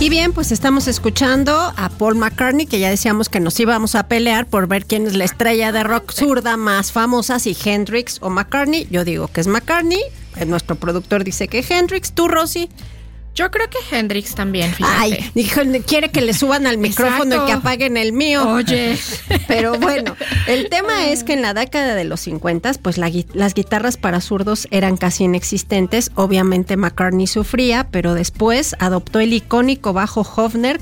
Y bien, pues estamos escuchando a Paul McCartney, que ya decíamos que nos íbamos a pelear por ver quién es la estrella de rock zurda más famosa, si Hendrix o McCartney. Yo digo que es McCartney, nuestro productor dice que Hendrix. ¿Tú, Rosy? Yo creo que Hendrix también, fíjate. Ay, dijo, quiere que le suban al micrófono. Exacto. Y que apaguen el mío. Oye. Pero bueno, el tema es que en la década de los 50, pues las guitarras para zurdos eran casi inexistentes. Obviamente McCartney sufría, pero después adoptó el icónico bajo Hofner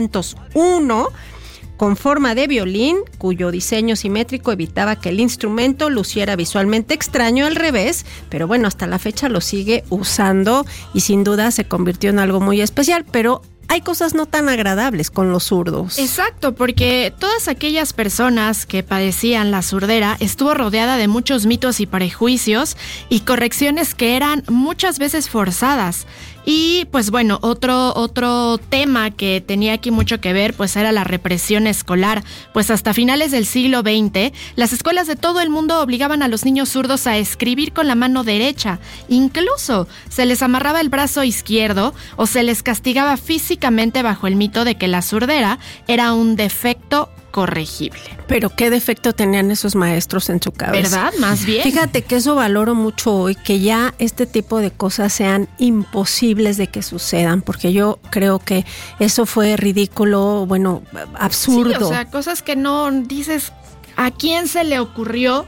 501 con forma de violín, cuyo diseño simétrico evitaba que el instrumento luciera visualmente extraño al revés, pero bueno, hasta la fecha lo sigue usando y sin duda se convirtió en algo muy especial, pero hay cosas no tan agradables con los zurdos. Exacto, porque todas aquellas personas que padecían la surdera estuvo rodeada de muchos mitos y prejuicios y correcciones que eran muchas veces forzadas. Y pues bueno, otro tema que tenía aquí mucho que ver pues era la represión escolar, pues hasta finales del siglo XX las escuelas de todo el mundo obligaban a los niños zurdos a escribir con la mano derecha, incluso se les amarraba el brazo izquierdo o se les castigaba físicamente bajo el mito de que la surdera era un defecto corregible. Pero qué defecto tenían esos maestros en su cabeza. ¿Verdad? Más bien. Fíjate que eso valoro mucho hoy, que ya este tipo de cosas sean imposibles de que sucedan, porque yo creo que eso fue ridículo, bueno, absurdo. Sí, o sea, cosas que no dices, ¿a quién se le ocurrió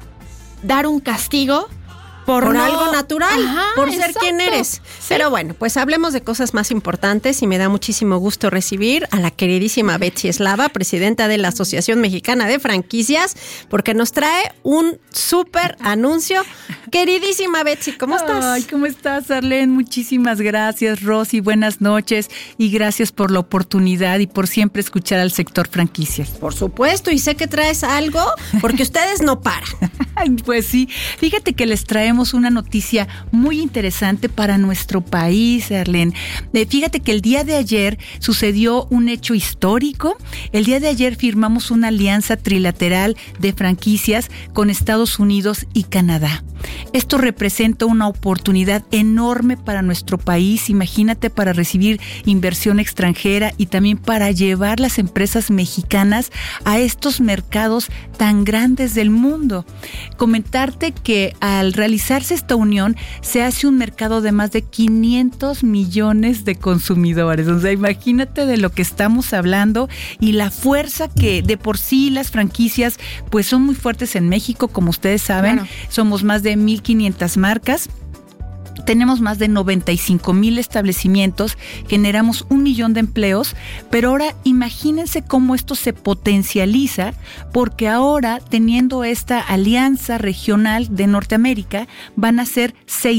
dar un castigo? Por no, algo natural, por ser exacto. quien eres. Sí. Pero bueno, pues hablemos de cosas más importantes y me da muchísimo gusto recibir a la queridísima Betsy Eslava, presidenta de la Asociación Mexicana de Franquicias, porque nos trae un súper anuncio. Queridísima Betsy, ¿cómo estás? Ay, ¿cómo estás, Arlene? Muchísimas gracias, Rosy, buenas noches y gracias por la oportunidad y por siempre escuchar al sector franquicias. Por supuesto, y sé que traes algo, porque ustedes no paran. Pues sí, fíjate que les traemos una noticia muy interesante para nuestro país, Arlene. Fíjate que el día de ayer sucedió un hecho histórico. El día de ayer firmamos una alianza trilateral de franquicias con Estados Unidos y Canadá. Esto representa una oportunidad enorme para nuestro país, imagínate, para recibir inversión extranjera y también para llevar las empresas mexicanas a estos mercados tan grandes del mundo. Comentarte que al realizarse esta unión se hace un mercado de más de 500 millones de consumidores. O sea, imagínate de lo que estamos hablando y la fuerza que de por sí las franquicias pues son muy fuertes en México, como ustedes saben. Claro. Somos más de 1,500 marcas. Tenemos más de 95,000 establecimientos, generamos 1 millón de empleos, pero ahora imagínense cómo esto se potencializa, porque ahora teniendo esta alianza regional de Norteamérica, van a ser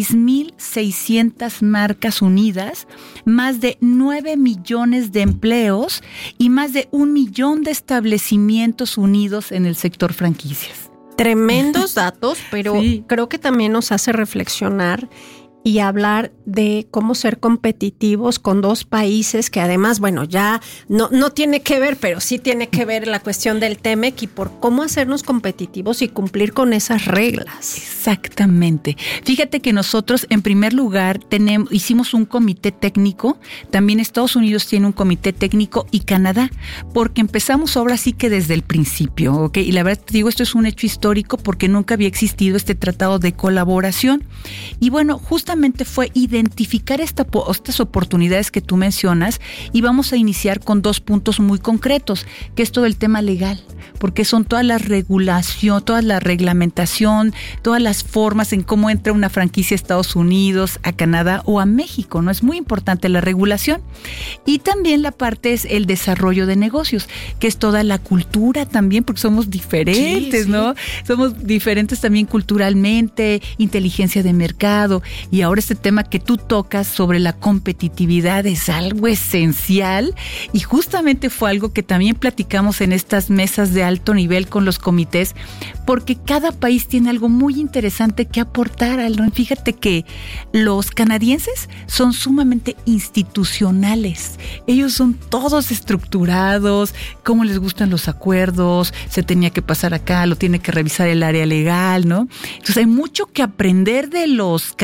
6,600 marcas unidas, más de 9 millones de empleos y más de 1 millón de establecimientos unidos en el sector franquicias. Tremendos datos, pero sí, creo que también nos hace reflexionar y hablar de cómo ser competitivos con dos países que además, bueno, ya no tiene que ver, pero sí tiene que ver la cuestión del TEMEC y por cómo hacernos competitivos y cumplir con esas reglas. Exactamente. Fíjate que nosotros, en primer lugar, hicimos un comité técnico, también Estados Unidos tiene un comité técnico y Canadá, porque empezamos ahora sí que desde el principio, ¿ok? Y la verdad te digo, esto es un hecho histórico porque nunca había existido este tratado de colaboración. Y bueno, justamente fue identificar estas oportunidades que tú mencionas y vamos a iniciar con 2 puntos muy concretos, que es todo el tema legal, porque son toda la regulación, toda la reglamentación, todas las formas en cómo entra una franquicia a Estados Unidos, a Canadá o a México, ¿no? Es muy importante la regulación. Y también la parte es el desarrollo de negocios, que es toda la cultura también, porque somos diferentes, sí, ¿no? Somos diferentes también culturalmente, inteligencia de mercado. Y ahora este tema que tú tocas sobre la competitividad es algo esencial y justamente fue algo que también platicamos en estas mesas de alto nivel con los comités, porque cada país tiene algo muy interesante que aportar. Fíjate que los canadienses son sumamente institucionales. Ellos son todos estructurados, cómo les gustan los acuerdos, se tenía que pasar acá, lo tiene que revisar el área legal, ¿no? Entonces hay mucho que aprender de los canadienses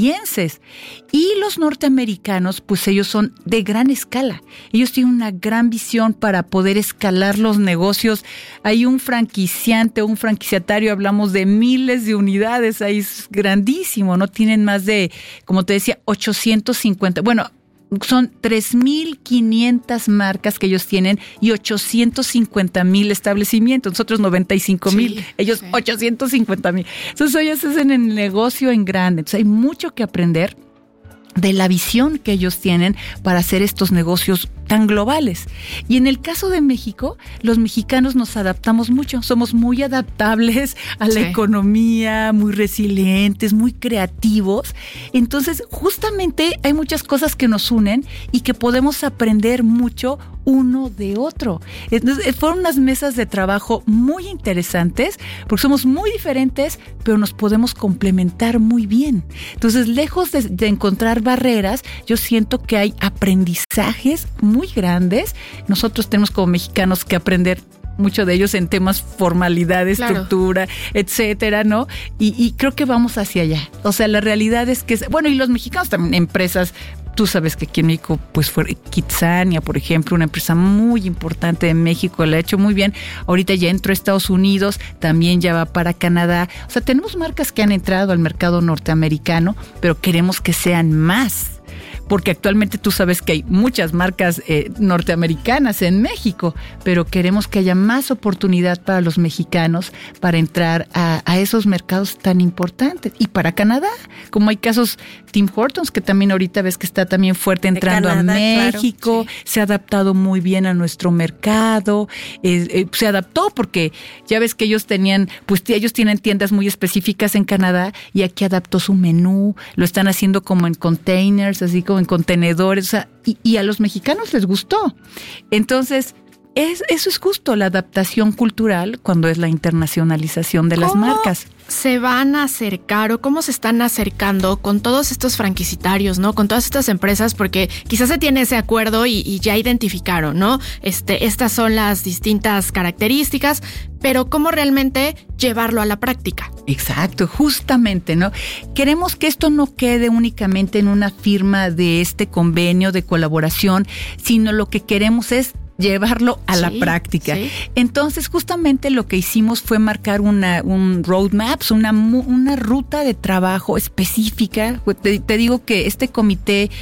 canadienses. Y los norteamericanos, pues ellos son de gran escala. Ellos tienen una gran visión para poder escalar los negocios. Hay un franquiciante, un franquiciatario, hablamos de miles de unidades, ahí es grandísimo, ¿no? Tienen más de, como te decía, 850, bueno, son 3,500 marcas que ellos tienen y 850,000 establecimientos. Nosotros 95,000, ellos 850,000. Entonces ellos hacen el negocio en grande. Entonces hay mucho que aprender de la visión que ellos tienen para hacer estos negocios tan globales. Y en el caso de México, los mexicanos nos adaptamos mucho, somos muy adaptables a la economía, muy resilientes, muy creativos. Entonces, justamente hay muchas cosas que nos unen y que podemos aprender mucho uno de otro. Entonces, fueron unas mesas de trabajo muy interesantes, porque somos muy diferentes, pero nos podemos complementar muy bien. Entonces, lejos de encontrar barreras, yo siento que hay aprendizajes muy grandes. Nosotros tenemos como mexicanos que aprender mucho de ellos en temas formalidad, estructura, etcétera, ¿no? Y creo que vamos hacia allá. O sea, la realidad es que, bueno, y los mexicanos también, empresas, tú sabes que aquí en México, pues fue Kitsania, por ejemplo, una empresa muy importante de México, la ha hecho muy bien. Ahorita ya entró a Estados Unidos, también ya va para Canadá. O sea, tenemos marcas que han entrado al mercado norteamericano, pero queremos que sean más. Porque actualmente tú sabes que hay muchas marcas norteamericanas en México, pero queremos que haya más oportunidad para los mexicanos para entrar a esos mercados tan importantes. Y para Canadá, como hay casos, Tim Hortons, que también ahorita ves que está también fuerte entrando Canadá, a México, claro, se ha adaptado muy bien a nuestro mercado, se adaptó porque ya ves que ellos tenían, pues ellos tienen tiendas muy específicas en Canadá y aquí adaptó su menú, lo están haciendo como en containers, así como en contenedores, o sea, y a los mexicanos les gustó. Entonces, eso es justo la adaptación cultural cuando es la internacionalización de las marcas. ¿Se van a acercar o cómo se están acercando con todos estos franquiciatarios, ¿no? Con todas estas empresas, porque quizás se tiene ese acuerdo y ya identificaron, ¿no? Estas son las distintas características, pero ¿cómo realmente llevarlo a la práctica? Exacto, justamente, ¿no? Queremos que esto no quede únicamente en una firma de este convenio de colaboración, sino lo que queremos es llevarlo a la práctica. Sí. Entonces, justamente lo que hicimos fue marcar un roadmap, una ruta de trabajo específica. Te digo que este comité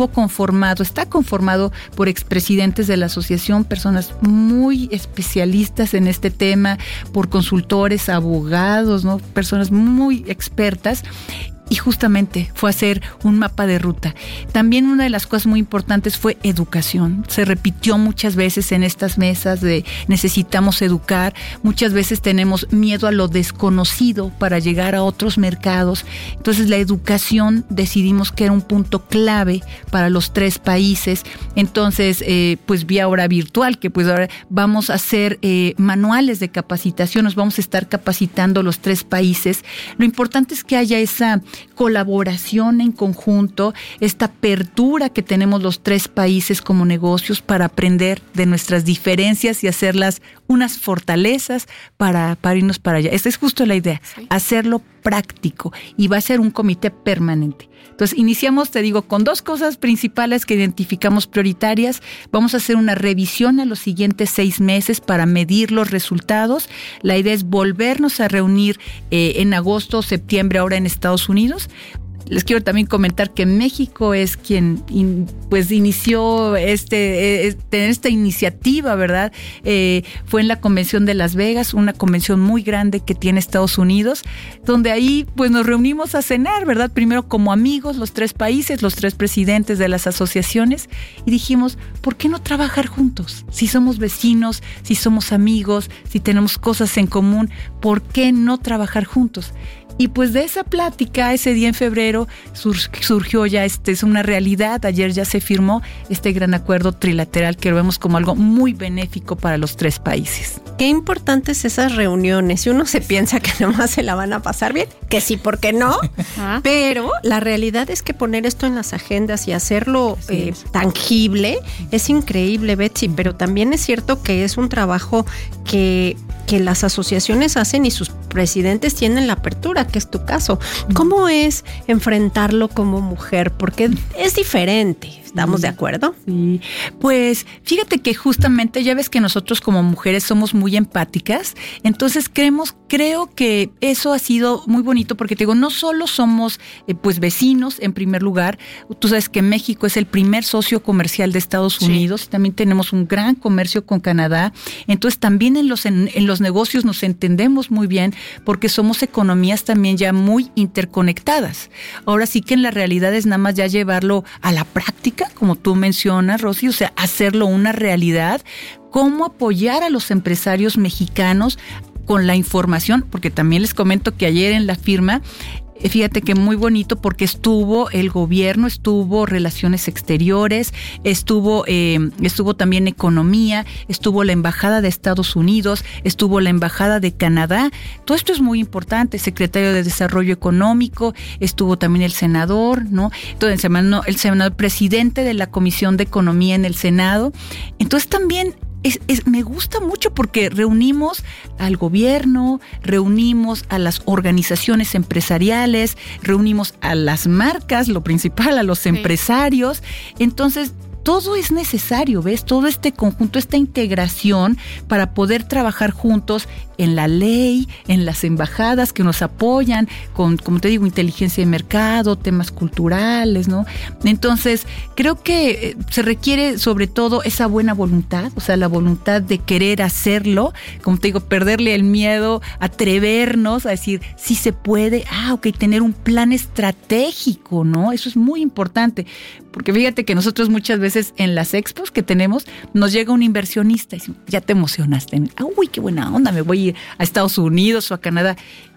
está conformado por expresidentes de la asociación, personas muy especialistas en este tema, por consultores, abogados, ¿no? Personas muy expertas. Y justamente fue hacer un mapa de ruta. También una de las cosas muy importantes fue educación. Se repitió muchas veces en estas mesas de necesitamos educar. Muchas veces tenemos miedo a lo desconocido para llegar a otros mercados. Entonces la educación decidimos que era un punto clave para los 3 países. Entonces, pues vía ahora virtual, que pues ahora vamos a hacer manuales de capacitación. Nos vamos a estar capacitando los 3 países. Lo importante es que haya esa colaboración en conjunto, esta apertura que tenemos los 3 países como negocios para aprender de nuestras diferencias y hacerlas unas fortalezas para irnos para allá. Esta es justo la idea, hacerlo práctico, y va a ser un comité permanente. Entonces iniciamos, te digo, con 2 cosas principales que identificamos prioritarias. Vamos a hacer una revisión a los siguientes 6 meses para medir los resultados. La idea es volvernos a reunir en agosto o septiembre ahora en Estados Unidos. Les quiero también comentar que México es quien pues inició esta iniciativa, ¿verdad? Fue en la Convención de Las Vegas, una convención muy grande que tiene Estados Unidos, donde ahí pues nos reunimos a cenar, ¿verdad? Primero como amigos, los 3 países, los 3 presidentes de las asociaciones, y dijimos, ¿por qué no trabajar juntos? Si somos vecinos, si somos amigos, si tenemos cosas en común, ¿por qué no trabajar juntos? Y pues de esa plática, ese día en febrero, surgió ya, es una realidad. Ayer ya se firmó este gran acuerdo trilateral que lo vemos como algo muy benéfico para los 3 países. Qué importantes esas reuniones. Si uno se piensa que nomás se la van a pasar bien, que sí, ¿por qué no? Pero la realidad es que poner esto en las agendas y hacerlo tangible es increíble, Betsy, pero también es cierto que es un trabajo que las asociaciones hacen y sus presidentes tienen la apertura, que es tu caso. ¿Cómo es enfrentarlo como mujer? Porque es diferente. ¿Estamos de acuerdo? Sí, pues fíjate que justamente ya ves que nosotros como mujeres somos muy empáticas, entonces creo que eso ha sido muy bonito porque te digo, no solo somos pues vecinos en primer lugar, tú sabes que México es el primer socio comercial de Estados Unidos, también tenemos un gran comercio con Canadá, entonces también en los negocios nos entendemos muy bien porque somos economías también ya muy interconectadas. Ahora sí que en la realidad es nada más ya llevarlo a la práctica, como tú mencionas, Rosy, o sea, hacerlo una realidad, cómo apoyar a los empresarios mexicanos con la información, porque también les comento que ayer en la firma, fíjate que muy bonito porque estuvo el gobierno, estuvo Relaciones Exteriores, estuvo también Economía, estuvo la Embajada de Estados Unidos, estuvo la Embajada de Canadá. Todo esto es muy importante, Secretario de Desarrollo Económico, estuvo también el senador, ¿no? Entonces, el senador, presidente de la Comisión de Economía en el Senado. Entonces también me gusta mucho porque reunimos al gobierno, reunimos a las organizaciones empresariales, reunimos a las marcas, lo principal, a los empresarios. Entonces, todo es necesario, ¿ves? Todo este conjunto, esta integración para poder trabajar juntos en la ley, en las embajadas que nos apoyan con, como te digo, inteligencia de mercado, temas culturales, ¿no? Entonces, creo que se requiere sobre todo esa buena voluntad, o sea, la voluntad de querer hacerlo, como te digo, perderle el miedo, atrevernos a decir, sí se puede, tener un plan estratégico, ¿no? Eso es muy importante, porque fíjate que nosotros muchas veces en las expos que tenemos, nos llega un inversionista y decimos, ya te emocionaste, uy, qué buena onda, me voy a ir a Estados Unidos o a Canadá.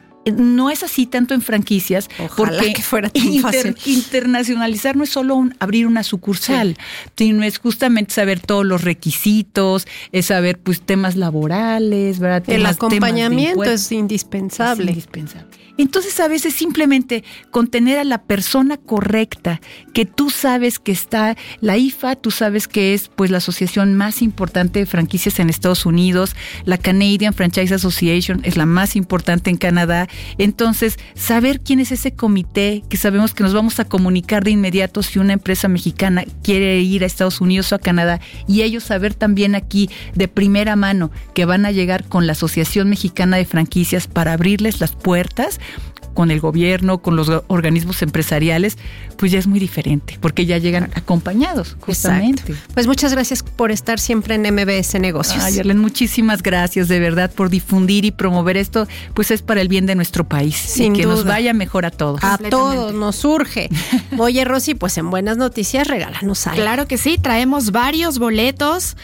No es así tanto en franquicias. Ojalá porque que fuera tan fácil. Internacionalizar no es solo abrir una sucursal, sino es justamente saber todos los requisitos, es saber pues temas laborales, ¿verdad? El acompañamiento es indispensable. Es indispensable. Entonces a veces simplemente con tener a la persona correcta, que tú sabes que está la IFA, tú sabes que es pues la asociación más importante de franquicias en Estados Unidos, la Canadian Franchise Association es la más importante en Canadá. Entonces saber quién es ese comité, que sabemos que nos vamos a comunicar de inmediato si una empresa mexicana quiere ir a Estados Unidos o a Canadá, y ellos saber también aquí de primera mano que van a llegar con la Asociación Mexicana de Franquicias para abrirles las puertas con el gobierno, con los organismos empresariales, pues ya es muy diferente, porque ya llegan acompañados, justamente. Exacto. Pues muchas gracias por estar siempre en MBS Negocios. Ay, Arlene, muchísimas gracias, de verdad, por difundir y promover esto, pues es para el bien de nuestro país. Sin y que duda. nos vaya mejor a todos. A todos nos urge. Oye, Rosy, pues en Buenas Noticias, regálanos algo. Claro que sí, traemos varios boletos.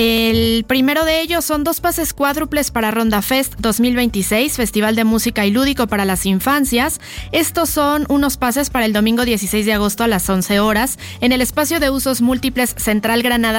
El primero de ellos son 2 pases cuádruples para Ronda Fest 2026, Festival de Música y Lúdico para las Infancias. Estos son unos pases para el domingo 16 de agosto a las 11 horas en el espacio de usos múltiples Central Granada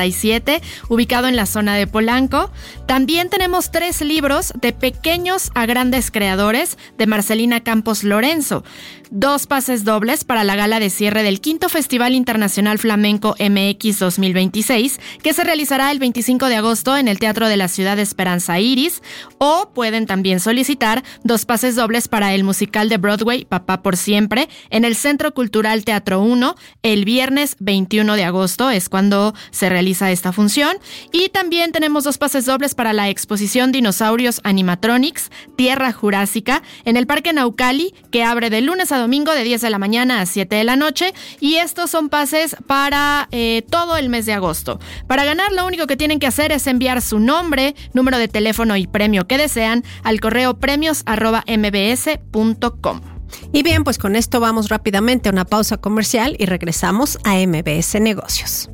67, ubicado en la zona de Polanco. También tenemos 3 libros de pequeños a grandes creadores de Marcelina Campos Lorenzo. 2 pases dobles para la gala de cierre del 5º Festival Internacional Flamenco MX 2026, que se realizará el 25 de agosto en el Teatro de la Ciudad de Esperanza Iris, o pueden también solicitar 2 pases dobles para el musical de Broadway Papá por Siempre en el Centro Cultural Teatro 1 el viernes 21 de agosto, es cuando se realiza esta función. Y también tenemos 2 pases dobles para la exposición Dinosaurios Animatronics Tierra Jurásica en el Parque Naucali, que abre de lunes a domingo de 10 de la mañana a 7 de la noche, y estos son pases para todo el mes de agosto. Para ganar, lo único que tienen que hacer es enviar su nombre, número de teléfono y premio que desean al correo premios@mbs.com. Y bien, pues con esto vamos rápidamente a una pausa comercial y regresamos a MBS Negocios.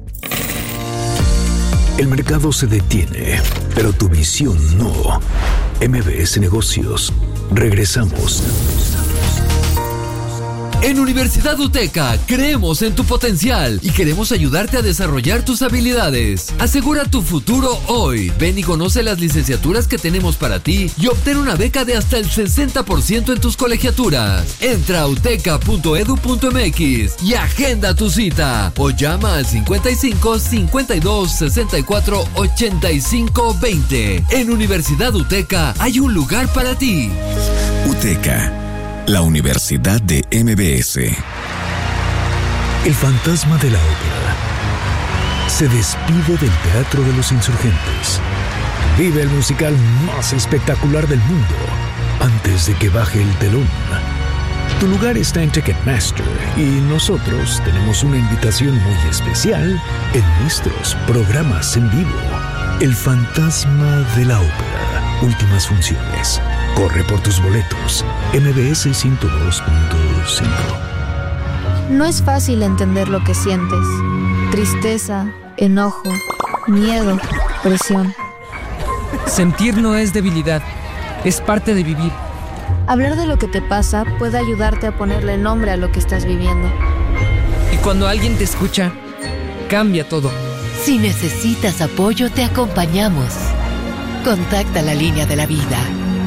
El mercado se detiene, pero tu visión no. MBS Negocios. Regresamos. En Universidad UTECA creemos en tu potencial y queremos ayudarte a desarrollar tus habilidades. Asegura tu futuro hoy. Ven y conoce las licenciaturas que tenemos para ti y obtén una beca de hasta el 60% en tus colegiaturas. Entra a uteca.edu.mx y agenda tu cita o llama al 55 52 64 85 20. En Universidad UTECA hay un lugar para ti. UTECA, la Universidad de MBS. El fantasma de la ópera se despide del Teatro de los Insurgentes. Vive el musical más espectacular del mundo antes de que baje el telón. Tu lugar está en Ticketmaster y nosotros tenemos una invitación muy especial en nuestros programas en vivo. El fantasma de la ópera. Últimas funciones. Corre por tus boletos. MBS 102.5. No es fácil entender lo que sientes. Tristeza, enojo, miedo, presión. Sentir no es debilidad, es parte de vivir. Hablar de lo que te pasa puede ayudarte a ponerle nombre a lo que estás viviendo. Y cuando alguien te escucha, cambia todo. Si necesitas apoyo, te acompañamos. Contacta la línea de la vida.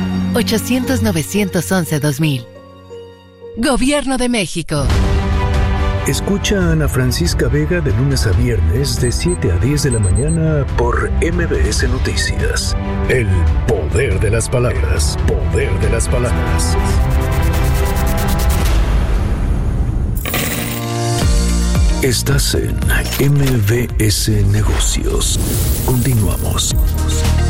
800-911-2000. Gobierno de México. Escucha a Ana Francisca Vega de lunes a viernes de 7 a 10 de la mañana por MBS Noticias. El poder de las palabras. Poder de las palabras. Estás en MBS Negocios. Continuamos.